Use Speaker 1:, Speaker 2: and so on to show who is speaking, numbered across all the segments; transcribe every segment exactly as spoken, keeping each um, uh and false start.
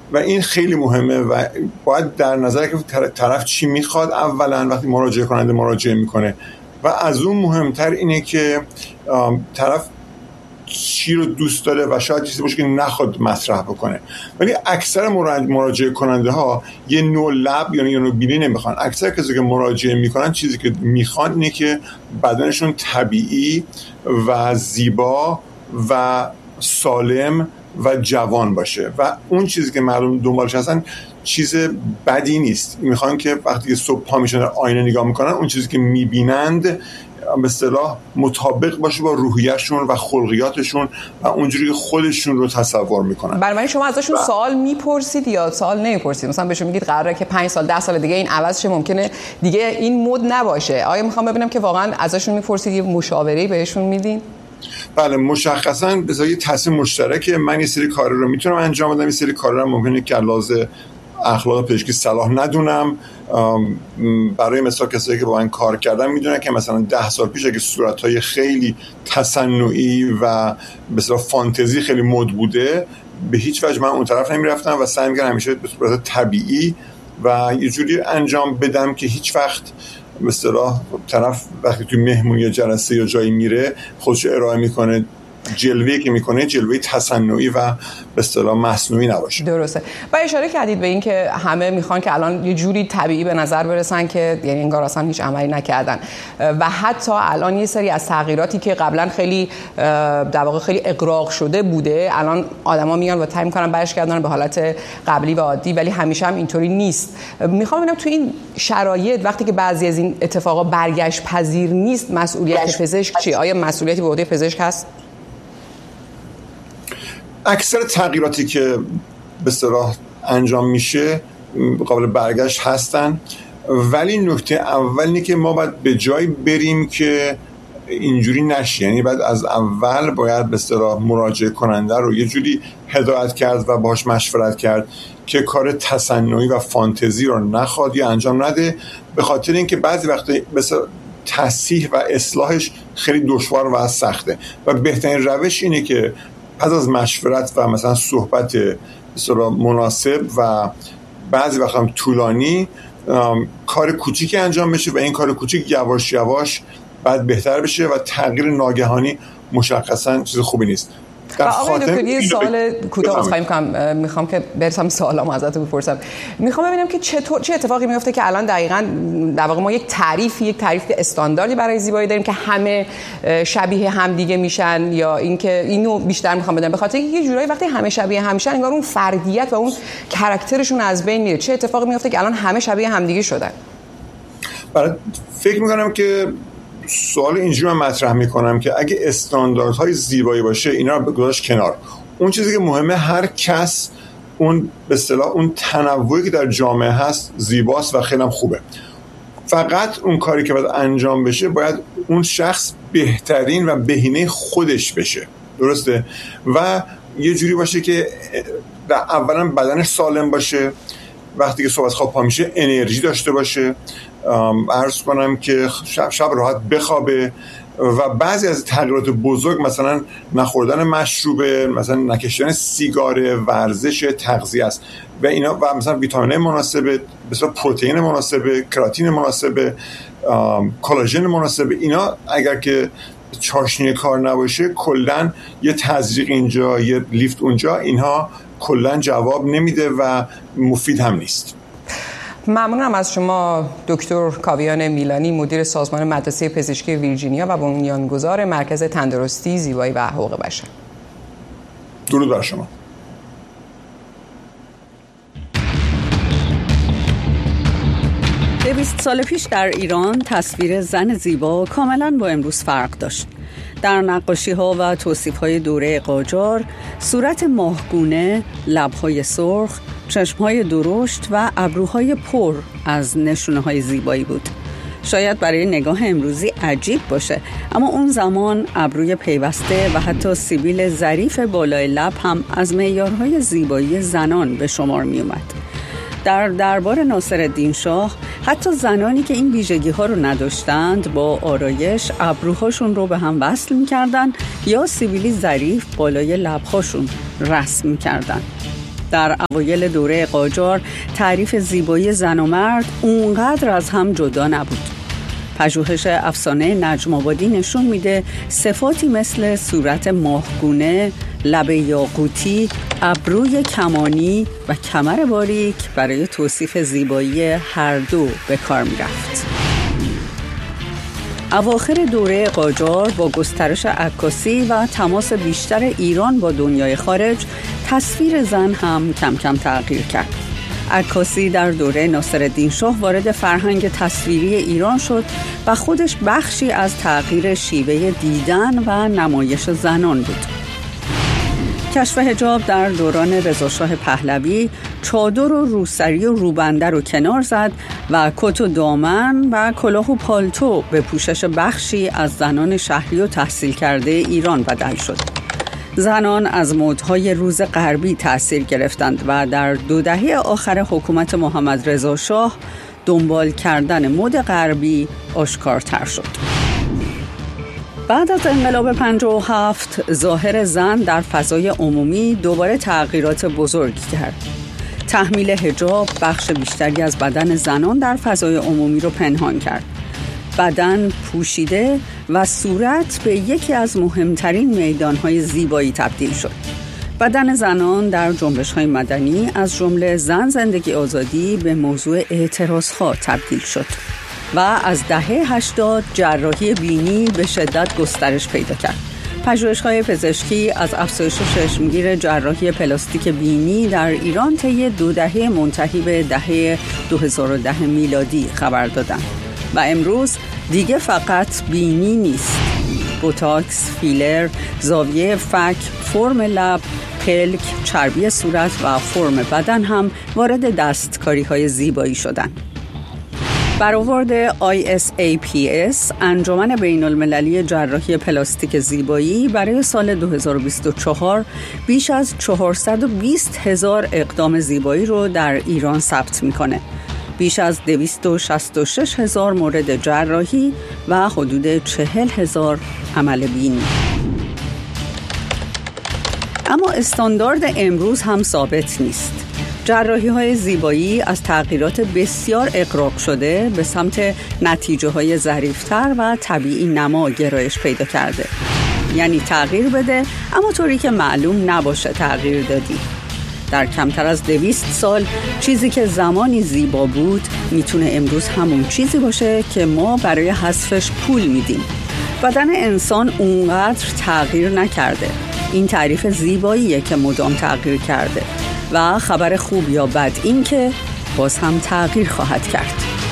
Speaker 1: و این خیلی مهمه و باید در نظر که طرف چی میخواد اولا وقتی مراجعه کننده مراجعه میکنه و از اون مهمتر اینه که طرف چی رو دوست داره و شاید چیزی باشه که نخواد مطرح بکنه. ولی اکثر مراجعه کننده ها یه نوع لب یا یه نوع بینی نمیخوان. اکثر کسی که مراجعه میکنن چیزی که میخوان اینه که بدنشون طبیعی و زیبا و سالم و جوان باشه و اون چیزی که مردم دنبالش هستن چیز بدی نیست. میخوان که وقتی صبح پا میشن در آینه نگاه میکنن اون چیزی که میبینند به اصطلاح مطابق باشه با روحیه‌شون و خلقیاتشون و اونجوری که خودشون رو تصور میکنن.
Speaker 2: برای شما ازشون و... سوال میپرسید یا سوال نمیپرسید؟ مثلا بهشون میگید قراره که پنج سال ده سال دیگه این عوض شه، ممکنه دیگه این مود نباشه. آیا میخوام ببینم که واقعا ازشون میپرسید، یه مشاوره‌ای بهشون میدین؟
Speaker 1: بله، مشخصاً بذار یه تصمیم مشترکه. من یه سری کار رو میتونم انجام بدم، یه سری کار رو ممکنه که لازم اخلاق پزشکی صلاح ندونم. برای مثال کسایی که با من کار کردن میدونن که مثلا ده سال پیش اگه صورت‌های خیلی تصنعی و به اصطلاح فانتزی خیلی مد بوده، به هیچ وجه من اون طرف نمیرفتم و سعی می‌کردم همیشه به صورت طبیعی و یه جوری انجام بدم که هیچ وقت به اصطلاح طرف وقتی توی مهمونی یا جلسه یا جایی میره خودش ارائه میکنه، جلوه‌ای که میکنه جلوه تصنعی و به اصطلاح مصنوعی نباشه.
Speaker 2: درسته. و اشاره کردید به این که همه میخوان که الان یه جوری طبیعی به نظر برسن که یعنی انگار اصلا هیچ عملی نکردن و حتی الان یه سری از تغییراتی که قبلا خیلی در واقع خیلی اغراق شده بوده الان آدما میان و سعی میکنن برگردونن به حالت قبلی و عادی، ولی همیشه هم اینطوری نیست. میخوام ببینم تو این شرایط وقتی که بعضی از این اتفاقا برگشت پذیر نیست، مسئولیت پزشک چیه؟ آیا مسئولیتی به عهده پزشک هست؟
Speaker 1: اکثر تغییراتی که به اصطلاح انجام میشه قابل برگشت هستن، ولی نکته اول اینه که ما باید به جایی بریم که اینجوری نشه. یعنی بعد از اول باید به اصطلاح مراجعه کننده رو یه جوری هدایت کرد و باهاش مشورت کرد که کار تصنعی و فانتزی رو نخواد یا انجام نده، به خاطر اینکه بعضی وقتا مثلا تصحیح و اصلاحش خیلی دشوار و سخته و بهترین روش اینه که پس از مشورت و مثلا صحبت بسیار مناسب و بعضی وقت هم طولانی کار کوچیکی انجام بشه و این کار کوچیک یواش یواش بعد بهتر بشه و تغییر ناگهانی مشخصا چیز خوبی نیست.
Speaker 2: در آقای دکتر یه سوال کوتاه خواهیم کنم، میخوام که برسم سوالامو ازتون بپرسم. میخوام ببینم که چطور چه اتفاقی میفته که الان دقیقاً در واقع ما یک تعریفی یک تعریف استانداردی برای زیبایی داریم که همه شبیه همدیگه میشن، یا اینکه اینو بیشتر میخوام بدم به خاطر اینکه یه جورایی وقتی همه شبیه هم میشن انگار اون فردیت و اون کاراکترشون از بین میره. چه اتفاقی میفته که الان همه شبیه همدیگه شدن؟
Speaker 1: برای فکر میکنم که سوال اینجوری من مطرح میکنم که اگه استانداردهای زیبایی باشه اینا رو گذاشت کنار، اون چیزی که مهمه هر کس اون به اصطلاح اون تنوعی که در جامعه هست زیباست و خیلی هم خوبه. فقط اون کاری که باید انجام بشه باید اون شخص بهترین و بهینه خودش بشه، درسته؟ و یه جوری باشه که در اولا بدنش سالم باشه، وقتی که صبح از خواب پا میشه انرژی داشته باشه، عرض کنم که شب, شب راحت بخوابه و بعضی از تغییرات بزرگ مثلا نخوردن مشروبه، مثلا نکشیدن سیگار، ورزش، تغذیه است و اینا و مثلا ویتامین مناسبه، مثلا پروتئین مناسبه، کراتین مناسبه، کلاژن مناسبه، اینا اگر که چاشنی کار نباشه کلا یه تزریق اینجا یه لیفت اونجا اینها کلا جواب نمیده و مفید هم نیست.
Speaker 2: ممنونم از شما دکتر کاویان میلانی، مدیر سازمان مدرسه پزشکی ویرجینیا و بنیانگذار مرکز تندرستی، زیبایی و حقوق بشر.
Speaker 1: درود بر شما.
Speaker 3: دویست سال پیش در ایران تصویر زن زیبا کاملا با امروز فرق داشت. در نقاشی‌ها و توصیف‌های دوره قاجار صورت ماهگونه، لب‌های سرخ، چشم‌های درشت و ابروهای پر از نشونه‌های زیبایی بود. شاید برای نگاه امروزی عجیب باشه، اما اون زمان ابروی پیوسته و حتی سیبیل ظریف بالای لب هم از معیارهای زیبایی زنان به شمار می اومد. در دربار ناصرالدین شاه حتی زنانی که این ویژگی ها رو نداشتند با آرایش ابروهاشون رو به هم وصل می‌کردن یا سیبیلی ظریف بالای لب‌هاشون رسم می‌کردن. در اوایل دوره قاجار تعریف زیبایی زن و مرد اونقدر از هم جدا نبود. پژوهش افسانه نجم آبادی نشون میده صفاتی مثل صورت ماهگونه، لب یاقوتی، ابروی کمانی و کمر باریک برای توصیف زیبایی هر دو به کار میرفت. اواخر دوره قاجار با گسترش عکاسی و تماس بیشتر ایران با دنیای خارج، تصویر زن هم کم کم تغییر کرد. عکاسی در دوره ناصرالدین شاه وارد فرهنگ تصویری ایران شد و خودش بخشی از تغییر شیوه دیدن و نمایش زنان بود. کشف حجاب در دوران رضاشاه پهلوی چادر و روسری و روبنده رو کنار زد و کت و دامن و کلاه و پالتو به پوشش بخشی از زنان شهری و تحصیل کرده ایران بدل شد. زنان از مدهای روز غربی تأثیر گرفتند و در دو دهه آخر حکومت محمد رضا شاه دنبال کردن مد غربی آشکارتر شد. بعد از انقلاب پنجاه و هفت ظاهر زن در فضای عمومی دوباره تغییرات بزرگی کرد. تحمیل حجاب بخش بیشتری از بدن زنان در فضای عمومی رو پنهان کرد. بدن پوشیده و صورت به یکی از مهمترین میدانهای زیبایی تبدیل شد. بدن زنان در جنبش‌های مدنی از جمله زن زندگی آزادی به موضوع اعتراضها تبدیل شد و از دهه هشتاد جراحی بینی به شدت گسترش پیدا کرد. پژوهش‌های پزشکی از افزایش چشمگیر جراحی پلاستیک بینی در ایران طی دو دهه منتهی به دهه دو هزار و ده میلادی خبر دادند و امروز دیگه فقط بینی نیست. بوتاکس، فیلر، زاویه فک، فرم لب، پلک، چربی صورت و فرم بدن هم وارد دستکاری‌های زیبایی شدند. برآورد آی اس ای پی اس انجمن بین المللی جراحی پلاستیک زیبایی برای سال دو هزار و بیست و چهار بیش از چهارصد و بیست هزار اقدام زیبایی رو در ایران ثبت میکنه. بیش از دویست و شصت و شش هزار مورد جراحی و حدود چهل هزار عمل بینی. اما استاندارد امروز هم ثابت نیست. جراحی‌های زیبایی از تغییرات بسیار اغراق شده به سمت نتیجه‌های ظریف‌تر و طبیعی نما گرایش پیدا کرده. یعنی تغییر بده اما طوری که معلوم نباشه تغییر دادی. در کمتر از دویست سال چیزی که زمانی زیبا بود میتونه امروز همون چیزی باشه که ما برای حذفش پول میدیم. بدن انسان اونقدر تغییر نکرده. این تعریف زیباییه که مدام تغییر کرده و خبر خوب یا بد این که باز هم تغییر خواهد کرد.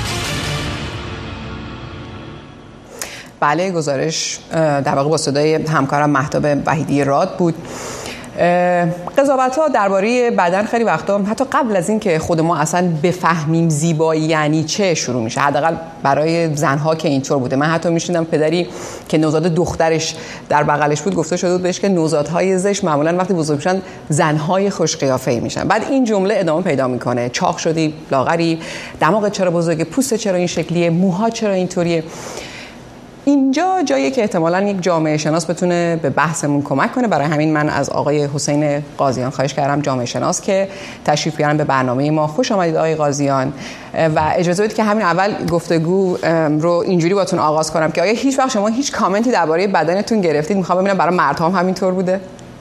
Speaker 2: بله، گزارش در واقع با صدای همکارم مهتاب وحیدی راد بود. قضاوت‌ها درباره بدن خیلی وقتا حتی قبل از این که خود ما اصلا بفهمیم زیبایی یعنی چه شروع میشه. حداقل برای زنها که اینطور بوده. من حتی میشنیدم پدری که نوزاد دخترش در بغلش بود گفته شده بود بهش که نوزادهای زشت معمولا وقتی بزرگ میشن زنهای خوش قیافه‌ای میشن. بعد این جمله ادامه پیدا میکنه: چاق شدی، لاغری، دماغت چرا بزرگه، پوستت چرا این شکلیه، موها چرا اینطوریه. اینجا جایی که احتمالاً یک جامعه شناس بتونه به بحثمون کمک کنه. برای همین من از آقای حسین قاضیان خواهش کردم، جامعه شناس که تشریف بیارن به برنامه ما. خوش آمدید آقای قاضیان و اجازه بدید که همین اول گفتگو رو اینجوری باتون آغاز کنم که آیا هیچ وقت شما هیچ کامنتی درباره بدنتون گرفتید؟ میخوام ببینم برای مردها هم همینطور بوده؟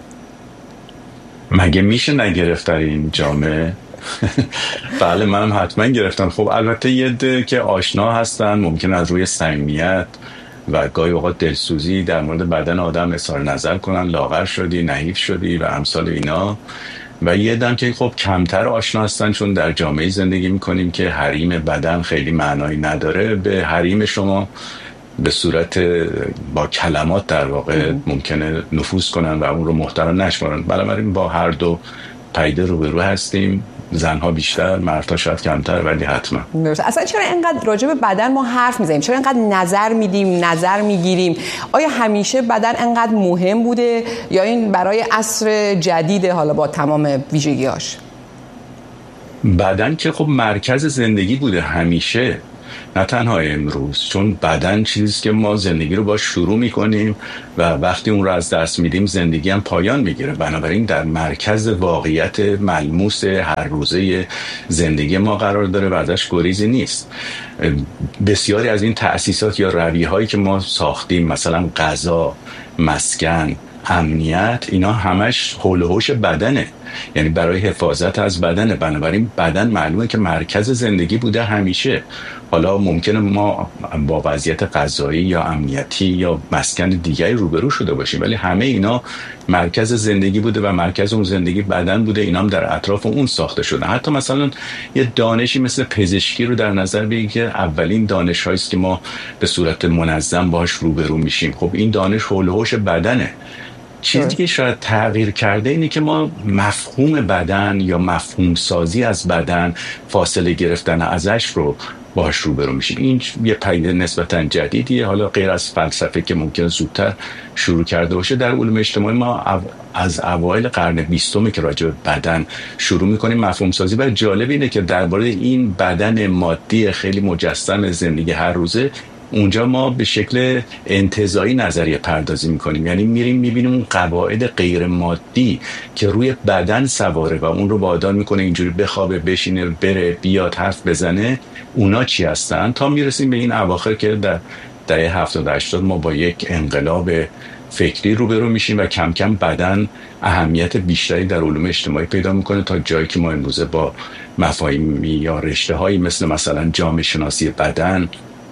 Speaker 4: مگه میشه نگرفت در این جامعه؟ بله منم حتما گرفتم. خب البته یه ده که آشنا هستن ممکن از روی صمیمیت و گاهی اوقات دلسوزی در مورد بدن آدم اظهار نظر کنن، لاغر شدی، نحیف شدی و امثال اینا، و یه دم که خب کمتر آشنا هستن چون در جامعه زندگی میکنیم که حریم بدن خیلی معنایی نداره. به حریم شما به صورت با کلمات در واقع ممکنه نفوذ کنن و اون رو محترم نشمارن. بنابراین با هر دو پیده روبرو هستیم، زنها بیشتر، مردها شاید کمتر، ولی حتما.
Speaker 2: اصلا چرا اینقدر راجع به بدن ما حرف میزنیم؟ چرا اینقدر نظر میدیم، نظر میگیریم؟ آیا همیشه بدن اینقدر مهم بوده یا این برای عصر جدید حالا با تمام ویژگی‌هاش؟
Speaker 4: بدن که خب مرکز زندگی بوده همیشه. نه تنها امروز، چون بدن چیزیست که ما زندگی رو با شروع میکنیم و وقتی اون رو از دست میدیم زندگی هم پایان میگیره. بنابراین در مرکز واقعیت ملموس هر روزه زندگی ما قرار داره و ازش گریزی نیست. بسیاری از این تأسیسات یا رویه هایی که ما ساختیم، مثلا غذا، مسکن، امنیت، اینا همش حول و حوش بدنه، یعنی برای حفاظت از بدنه. بنابراین بدن معلومه که مرکز زندگی بوده همیشه. حالا ممکنه ما با وضعیت غذایی یا امنیتی یا مسکن دیگری روبرو شده باشیم، ولی همه اینا مرکز زندگی بوده و مرکز اون زندگی بدن بوده. اینا هم در اطراف اون ساخته شده. حتی مثلا یه دانشی مثل پزشکی رو در نظر بگیرید که اولین دانش هاییست که ما به صورت منظم باهاش روبرو میشیم. خب این دانش حول و حوش بدنه. چیزی که شاید تغییر کرده اینه که ما مفهوم بدن یا مفهوم سازی از بدن، فاصله گرفتن ازش رو باهاش روبرو میشیم. این یه پدیده نسبتاً جدیدیه، حالا غیر از فلسفه که ممکن زودتر شروع کرده باشه. در علوم اجتماعی ما از اوایل قرن بیستم که راجع به بدن شروع میکنیم مفهوم سازی. و جالب اینه که درباره این بدن مادی خیلی مجسم زندگی هر روزه، اونجا ما به شکل انتزاعی نظریه پردازی میکنیم، یعنی میریم میبینیم اون قواعد غیر مادی که روی بدن سواره و اون رو وادار میکنه اینجوری بخوابه، بشینه، بره، بیاد، حرف بزنه، اونا چی هستن، تا میرسیم به این اواخر که در دهه هفتاد هشتاد ما با یک انقلاب فکری روبرو میشیم و کم کم بدن اهمیت بیشتری در علوم اجتماعی پیدا میکنه تا جایی که ما امروزه با مفاهیمی یا رشته هایی مثل مثلا جامعه شناسی بدن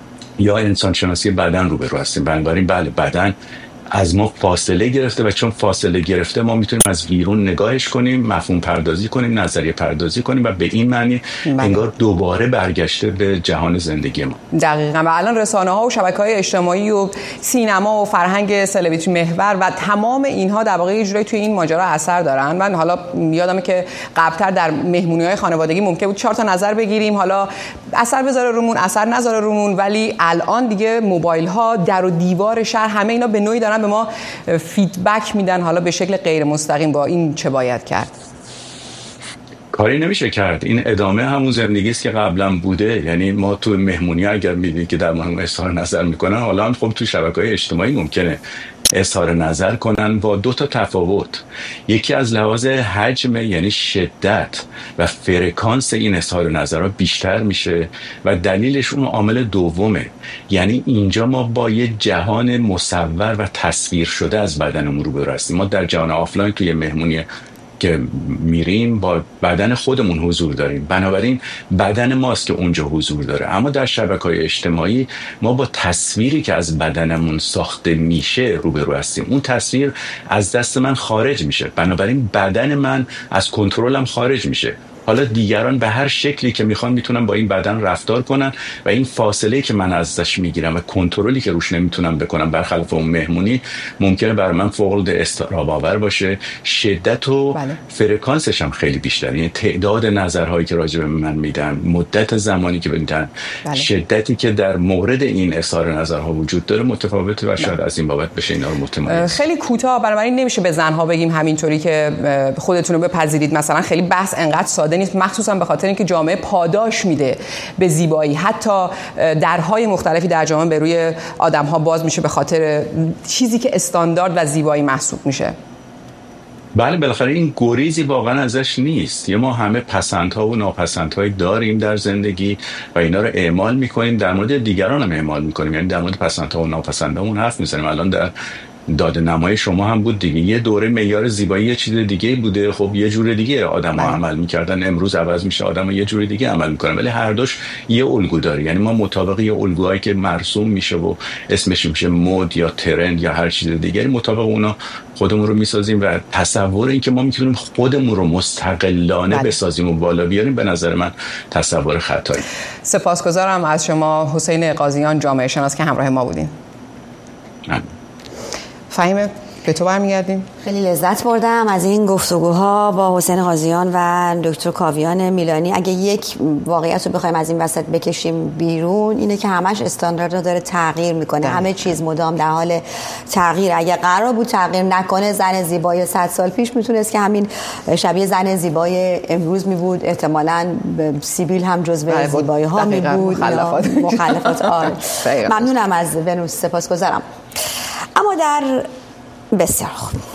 Speaker 4: یا انسان شناسی بدن روبرو هستیم. بنابراین بله، بدن از ما فاصله گرفته و چون فاصله گرفته ما میتونیم از بیرون نگاهش کنیم، مفهوم پردازی کنیم، نظریه پردازی کنیم و به این معنی انگار دوباره برگشته به جهان زندگی ما.
Speaker 2: دقیقاً. و الان رسانه ها و شبکه‌های اجتماعی و سینما و فرهنگ سلبریتی محور و تمام اینها در واقع یه جوری توی این ماجرا اثر دارن. من حالا یادمه که قبل‌تر در مهمونی‌های خانوادگی ممکن بود چهار تا نظر بگیریم، حالا اثر بذاره رومون، اثر نذاره رومون، ولی الان دیگه موبایل ها، در و دیوار شهر، همه اینا به نوعی دارن به ما فیدبک میدن، حالا به شکل غیر مستقیم. با این چه باید کرد؟
Speaker 4: کاری نمیشه کرد. این ادامه همون زندگی است که قبلا بوده. یعنی ما تو مهمونی اگر میبینیم که در مورد اظهار نظر میکنن، حالا هم خب تو شبکه‌های اجتماعی ممکنه اظهار نظر کنن با دو تا تفاوت. یکی از لحاظ حجم، یعنی شدت و فرکانس این اظهار نظرها بیشتر میشه و دلیلش اون عامل دومه. یعنی اینجا ما با یه جهان مصور و تصویر شده از بدنمون روبرو هستیم. ما در جهان آفلاین توی مهمونی که میریم با بدن خودمون حضور داریم، بنابراین بدن ماست که اونجا حضور داره. اما در شبکه‌های اجتماعی ما با تصویری که از بدنمون ساخته میشه روبرو هستیم. اون تصویر از دست من خارج میشه، بنابراین بدن من از کنترلم خارج میشه. حالا دیگران به هر شکلی که میخوان میتونن با این بدن رفتار کنن و این فاصله که من ازش میگیرم و کنترلی که روش نمیتونم بکنم برخلاف اون مهمونی ممکنه برای من فوق العاده اضطراب آور باشه. شدت و بله. فرکانسش هم خیلی بیشتره، یعنی تعداد نظرهایی که راجع به من میدن، مدت زمانی که میدن، بله. شدتی که در مورد این اظهار نظرها وجود داره متفاوته و شاید از این بابت بشه اینا رو متمایز.
Speaker 2: خیلی کوتاه، بنابراین نمیشه به زنها بگیم همینطوری که خودتون رو بپذیرید. مثلا خیلی بحث انقدر ساده نیست، مخصوصا به خاطر اینکه جامعه پاداش میده به زیبایی. حتی درهای مختلفی در جامعه به روی آدم‌ها باز میشه به خاطر چیزی که استاندارد و زیبایی محسوب میشه.
Speaker 4: بله، بالاخره این گریزی واقعا ازش نیست. یه ما همه پسندها و ناپسندهایی داریم در زندگی و اینا رو اعمال میکنیم، در مورد دیگران هم اعمال میکنیم. یعنی در مورد پسندها و ناپسندهامون حرف میزنیم. الان در داده نمای شما هم بود دیگه، یه دوره معیار زیبایی یه چیز دیگه بوده، خب یه جور دیگه آدم‌ها عمل می‌کردن، امروز عوض میشه، آدم‌ها یه جور دیگه عمل می‌کنن، ولی هر دوش یه الگو داره. یعنی ما مطابق یه الگوهایی که مرسوم میشه و اسمش میشه مد یا ترند یا هر چیز دیگه، مطابق اونا خودمون رو میسازیم و تصور این که ما میتونیم خودمون رو مستقلانه بله. بسازیم و بالا بیاریم، به نظر من تصور خطایی.
Speaker 2: سپاسگزارم از شما حسین قاضیان، جامعه شناس، که همراه ما بودین.
Speaker 4: من.
Speaker 2: فهیم به تو برمیگردیم.
Speaker 5: خیلی لذت بردم از این گفتگوها با حسین قاضیان و دکتر کاویان میلانی. اگه یک واقعیت رو بخوایم از این وسط بکشیم بیرون، اینه که همش استانداردها داره تغییر میکنه، همه چیز مدام در حال تغییر. اگه قرار بود تغییر نکنه، زن زیبای صد سال پیش میتونست که همین شبیه زن زیبای امروز می بود، احتمالاً سیبیل هم جزو زیبایی ها می بود، مخلفات مخلفات آره. ممنونم از ونوس، سپاسگزارم. اما در بسیار خوب